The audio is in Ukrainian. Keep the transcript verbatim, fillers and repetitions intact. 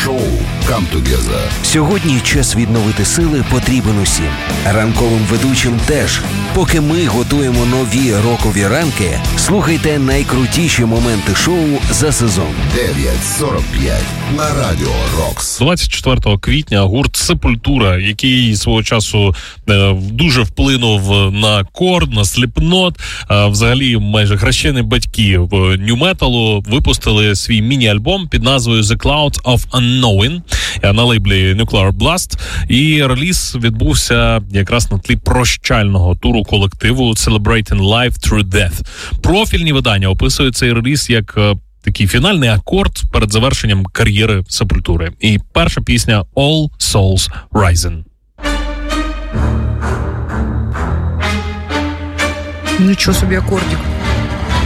Шоу «Come Together». Сьогодні час відновити сили потрібен усім. Ранковим ведучим теж. Поки ми готуємо нові рокові ранки, слухайте найкрутіші моменти шоу за сезон. дев'ять сорок п'ять на Радіо Рокс. двадцять четвертого квітня гурт «Сепультура», який свого часу е, дуже вплинув на Корн, на Сліпнот, е, взагалі майже хрещені батьки в нью-металу, випустили свій міні-альбом під назвою The Clouds of Unknowing на лейблі Nuclear Blast. І реліз відбувся якраз на тлі прощального туру колективу Celebrating Life Through Death. Профільні видання описують цей реліз як е, такий фінальний акорд перед завершенням кар'єри Сепультури. І перша пісня All Souls Rising. Нічого собі акордик.